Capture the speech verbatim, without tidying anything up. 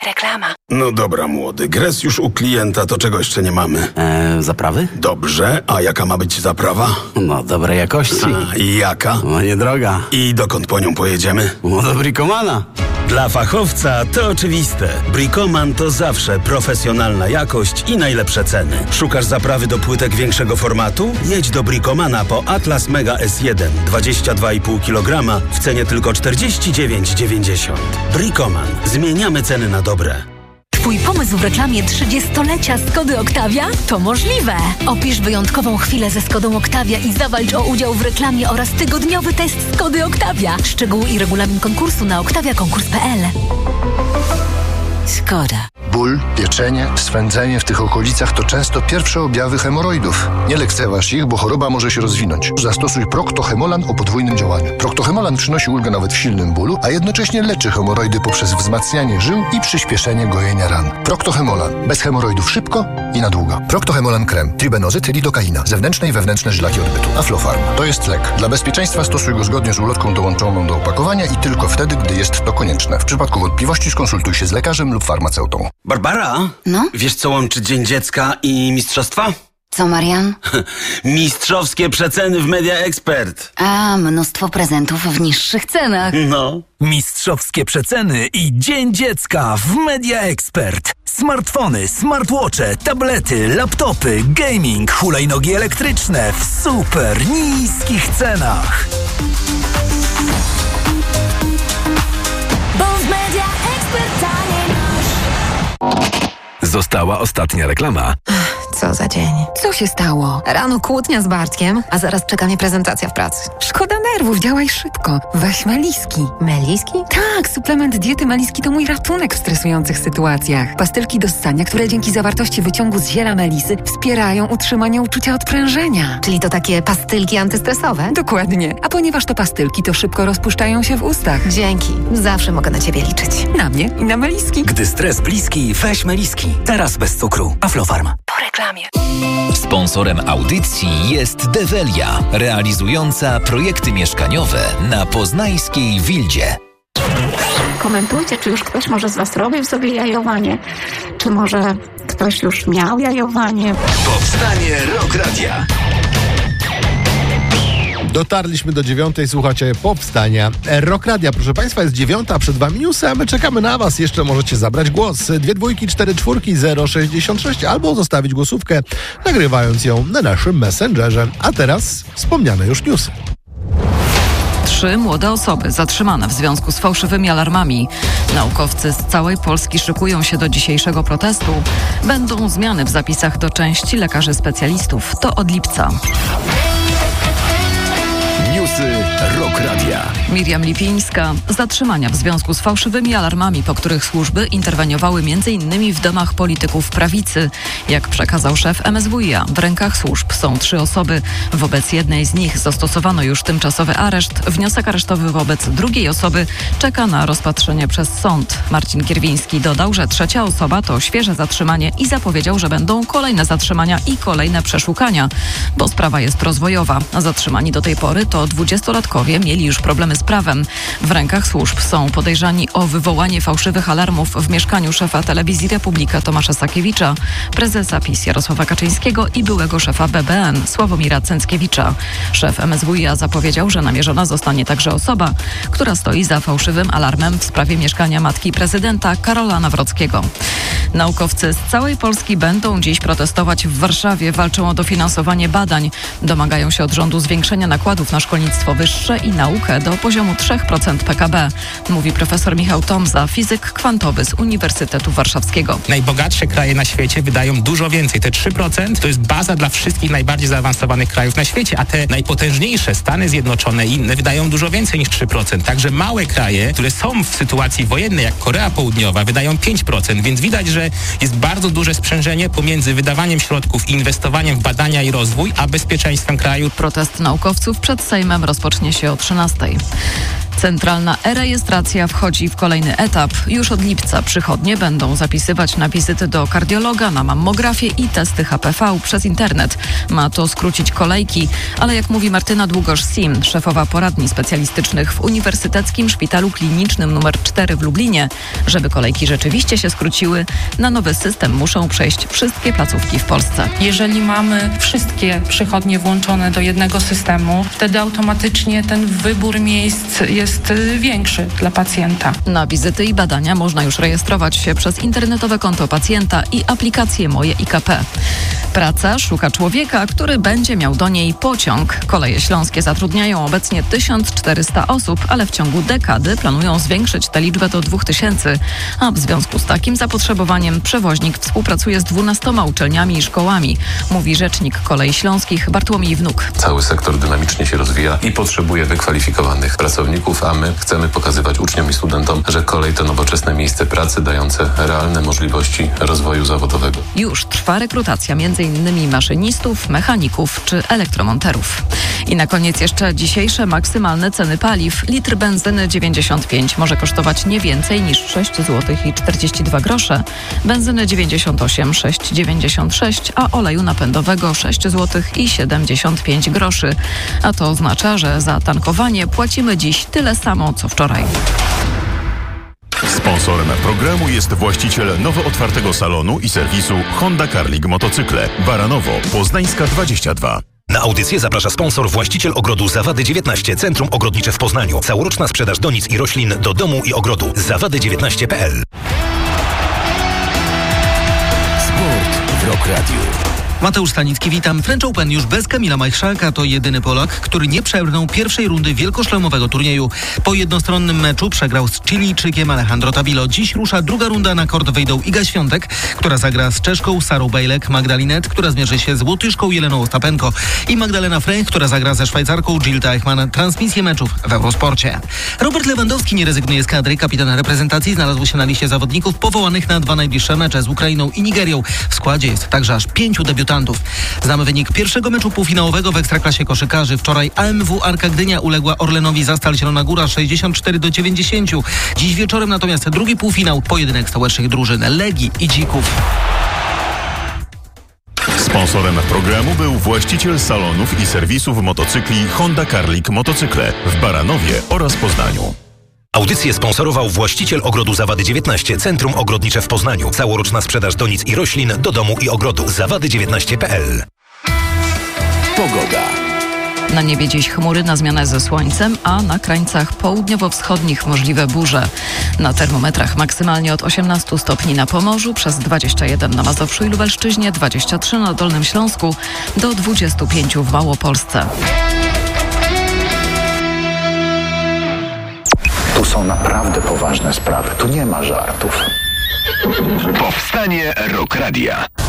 Reklama. No dobra, młody, gres już u klienta, to czego jeszcze nie mamy? Eee, zaprawy? Dobrze, a jaka ma być zaprawa? No, dobrej jakości. A, i jaka? No, niedroga. I dokąd po nią pojedziemy? No, do Bricomana. Dla fachowca to oczywiste. Bricoman to zawsze profesjonalna jakość i najlepsze ceny. Szukasz zaprawy do płytek większego formatu? Jedź do Bricomana po Atlas Mega S jeden dwadzieścia dwa i pół kilograma w cenie tylko czterdzieści dziewięć dziewięćdziesiąt. Bricoman. Zmieniamy ceny na dobre. Twój pomysł w reklamie trzydziestolecia Skody Octavia? To możliwe! Opisz wyjątkową chwilę ze Skodą Octavia i zawalcz o udział w reklamie oraz tygodniowy test Skody Octavia. Szczegóły i regulamin konkursu na octavia konkurs kropka p l. Skoda. Ból, pieczenie, swędzenie w tych okolicach to często pierwsze objawy hemoroidów. Nie lekceważ ich, bo choroba może się rozwinąć. Zastosuj Procto-Hemolan o podwójnym działaniu. Procto-Hemolan przynosi ulgę nawet w silnym bólu, a jednocześnie leczy hemoroidy poprzez wzmacnianie żył i przyspieszenie gojenia ran. Procto-Hemolan. Bez hemoroidów szybko i na długo. Procto-Hemolan krem. Tribenozyt, lidokaina. Zewnętrzne i wewnętrzne żylaki odbytu. Aflofarm. To jest lek. Dla bezpieczeństwa stosuj go zgodnie z ulotką dołączoną do opakowania i tylko wtedy, gdy jest to konieczne. W przypadku wątpliwości skonsultuj się z lekarzem lub farmaceutą. Barbara? No? Wiesz, co łączy Dzień Dziecka i mistrzostwa? Co, Marian? Mistrzowskie przeceny w Media Expert. A, mnóstwo prezentów w niższych cenach. No. Mistrzowskie przeceny i Dzień Dziecka w Media Expert. Smartfony, smartwatche, tablety, laptopy, gaming, hulajnogi elektryczne w super niskich cenach. Bo w Media Expert taniej masz. Została ostatnia reklama. Co za dzień. Co się stało? Rano kłótnia z Bartkiem, a zaraz czeka mnie prezentacja w pracy. Szkoda nerwów, działaj szybko. Weź Meliski. Meliski? Tak, suplement diety Meliski to mój ratunek w stresujących sytuacjach. Pastylki do ssania, które dzięki zawartości wyciągu z ziela melisy wspierają utrzymanie uczucia odprężenia. Czyli to takie pastylki antystresowe? Dokładnie. A ponieważ to pastylki, to szybko rozpuszczają się w ustach. Dzięki. Zawsze mogę na ciebie liczyć. Na mnie i na Meliski. Gdy stres bliski, weź Meliski. Teraz bez cukru. Aflofarm. Po reklamie. Sponsorem audycji jest Develia, realizująca projekty mieszkaniowe na poznańskiej Wildzie. Komentujcie, czy już ktoś może z was robił sobie jajowanie, czy może ktoś już miał jajowanie. Powstanie Rock Radia. Dotarliśmy do dziewiątej, słuchacie Powstania Rock Radia. Proszę Państwa, jest dziewiąta, przed Wami newsy, a my czekamy na Was. Jeszcze możecie zabrać głos. Dwie dwójki, cztery czwórki, zero sześćdziesiąt sześć albo zostawić głosówkę, nagrywając ją na naszym Messengerze. A teraz wspomniane już newsy. Trzy młode osoby zatrzymane w związku z fałszywymi alarmami. Naukowcy z całej Polski szykują się do dzisiejszego protestu. Będą zmiany w zapisach do części lekarzy specjalistów. To od lipca. Newsy Rock Radia. Miriam Lipińska. Zatrzymania w związku z fałszywymi alarmami, po których służby interweniowały między innymi w domach polityków prawicy. Jak przekazał szef M S W i A, w rękach służb są trzy osoby. Wobec jednej z nich zastosowano już tymczasowy areszt. Wniosek aresztowy wobec drugiej osoby czeka na rozpatrzenie przez sąd. Marcin Kierwiński dodał, że trzecia osoba to świeże zatrzymanie i zapowiedział, że będą kolejne zatrzymania i kolejne przeszukania, bo sprawa jest rozwojowa. Zatrzymani do tej pory to dwudziestolatkowie mieli już problemy z prawem. W rękach służb są podejrzani o wywołanie fałszywych alarmów w mieszkaniu szefa telewizji Republika Tomasza Sakiewicza, prezesa PiS Jarosława Kaczyńskiego i byłego szefa B B N Sławomira Cęckiewicza. Szef M S W i A zapowiedział, że namierzona zostanie także osoba, która stoi za fałszywym alarmem w sprawie mieszkania matki prezydenta Karola Nawrockiego. Naukowcy z całej Polski będą dziś protestować w Warszawie. Walczą o dofinansowanie badań. Domagają się od rządu zwiększenia nakładów na szkolnictwo wyższe i naukę do poziomu trzy procent P K B, mówi profesor Michał Tomza, fizyk kwantowy z Uniwersytetu Warszawskiego. Najbogatsze kraje na świecie wydają dużo więcej. Te trzy procent to jest baza dla wszystkich najbardziej zaawansowanych krajów na świecie, a te najpotężniejsze, Stany Zjednoczone i inne, wydają dużo więcej niż trzy procent. Także małe kraje, które są w sytuacji wojennej, jak Korea Południowa, wydają pięć procent, więc widać, że jest bardzo duże sprzężenie pomiędzy wydawaniem środków i inwestowaniem w badania i rozwój, a bezpieczeństwem kraju. Protest naukowców przed Sejmem rozpocznie się o trzynastej. Centralna e-rejestracja wchodzi w kolejny etap. Już od lipca przychodnie będą zapisywać na wizyty do kardiologa, na mammografię i testy H P V przez internet. Ma to skrócić kolejki, ale jak mówi Martyna Długosz-Sim, szefowa poradni specjalistycznych w Uniwersyteckim Szpitalu Klinicznym numer cztery w Lublinie, żeby kolejki rzeczywiście się skróciły, na nowy system muszą przejść wszystkie placówki w Polsce. Jeżeli mamy wszystkie przychodnie włączone do jednego systemu, wtedy automatycznie ten wybór miejsc jest większy dla pacjenta. Na wizyty i badania można już rejestrować się przez internetowe konto pacjenta i aplikację Moje I K P. Praca szuka człowieka, który będzie miał do niej pociąg. Koleje Śląskie zatrudniają obecnie tysiąc czterysta osób, ale w ciągu dekady planują zwiększyć tę liczbę do dwóch tysięcy. A w związku z takim zapotrzebowaniem przewoźnik współpracuje z dwunastoma uczelniami i szkołami, mówi rzecznik Kolei Śląskich Bartłomiej Wnuk. Cały sektor dynamicznie się rozwija i potrzebuje wykwalifikowanych pracowników, a my chcemy pokazywać uczniom i studentom, że kolej to nowoczesne miejsce pracy dające realne możliwości rozwoju zawodowego. Już trwa rekrutacja między innymi maszynistów, mechaników czy elektromonterów. I na koniec jeszcze dzisiejsze maksymalne ceny paliw. Litr benzyny dziewięćdziesiąt pięć może kosztować nie więcej niż sześć złotych i czterdzieści dwa grosze, benzyny dziewięćdziesiąt osiem sześć dziewięćdziesiąt sześć, a oleju napędowego sześć złotych i siedemdziesiąt pięć groszy. A to oznacza, że za tankowanie płacimy dziś tyle samo co wczoraj. Sponsorem programu jest właściciel nowo otwartego salonu i serwisu Honda Carling Motocykle. Baranowo, Poznańska dwadzieścia dwa. Na audycję zaprasza sponsor, właściciel ogrodu Zawady dziewiętnaście, Centrum Ogrodnicze w Poznaniu. Całoroczna sprzedaż donic i roślin do domu i ogrodu. zawady dziewiętnaście kropka p l. Sport w Rock Radio. Mateusz Stanicki, witam. French Open już bez Kamila Majchrzaka to jedyny Polak, który nie przebrnął pierwszej rundy wielkoszlemowego turnieju. Po jednostronnym meczu przegrał z Chilijczykiem Alejandro Tabilo. Dziś rusza druga runda, na kort wejdą Iga Świątek, która zagra z Czeszką Sarą Bejlek, Magdalinet, która zmierzy się z Łotyszką Jeleną Ostapenko i Magdalena Frey, która zagra ze Szwajcarką Jill Teichmann. Transmisję meczów w Eurosporcie. Robert Lewandowski nie rezygnuje z kadry. Kapitan reprezentacji znalazł się na liście zawodników powołanych na dwa najbliższe mecze z Ukrainą i Nigerią. W składzie jest także aż pięciu debiutantów. Znamy wynik pierwszego meczu półfinałowego w Ekstraklasie koszykarzy. Wczoraj A M W Arka Gdynia uległa Orlenowi Zastal Zielona Góra sześćdziesiąt cztery do dziewięćdziesięciu. Dziś wieczorem natomiast drugi półfinał, pojedynek stołecznych drużyn Legii i Dzików. Sponsorem programu był właściciel salonów i serwisów motocykli Honda Carling Motocykle w Baranowie oraz Poznaniu. Audycję sponsorował właściciel ogrodu Zawady dziewiętnaście, Centrum Ogrodnicze w Poznaniu. Całoroczna sprzedaż donic i roślin do domu i ogrodu. zawady dziewiętnaście kropka p l. Pogoda. Na niebie dziś chmury na zmianę ze słońcem, a na krańcach południowo-wschodnich możliwe burze. Na termometrach maksymalnie od osiemnastu stopni na Pomorzu, przez dwadzieścia jeden na Mazowszu i Lubelszczyźnie, dwadzieścia trzy na Dolnym Śląsku, do dwudziestu pięciu w Małopolsce. Tu są naprawdę poważne sprawy. Tu nie ma żartów. Powstanie Rock Radia.